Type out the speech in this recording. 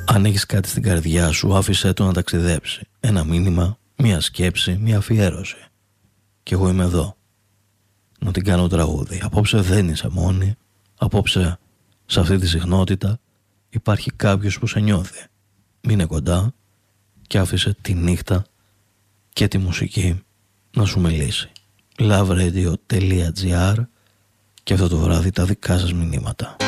Αν έχεις κάτι στην καρδιά σου, άφησέ το να ταξιδέψει. Ένα μήνυμα, μία σκέψη, μία αφιέρωση. Κι εγώ είμαι εδώ να την κάνω τραγούδι. Απόψε δεν είσαι μόνη. Απόψε σε αυτή τη συχνότητα υπάρχει κάποιος που σε νιώθει. Μείνε κοντά και άφησε τη νύχτα και τη μουσική να σου μιλήσει. Loveradio.gr και αυτό το βράδυ τα δικά σας μηνύματα.